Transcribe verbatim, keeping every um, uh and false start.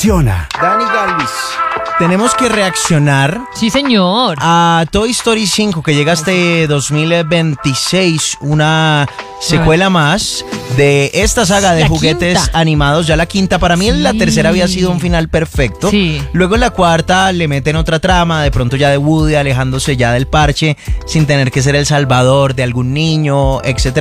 Dani Galvis. Tenemos que reaccionar Sí, señor. a Toy Story cinco, que llega este dos mil veintiséis, una secuela más de esta saga de La juguetes quinta. animados, ya la quinta. Para mí Sí. la tercera había sido un final perfecto. Sí. Luego en la cuarta le meten otra trama, de pronto ya de Woody alejándose ya del parche, sin tener que ser el salvador de algún niño, etcétera.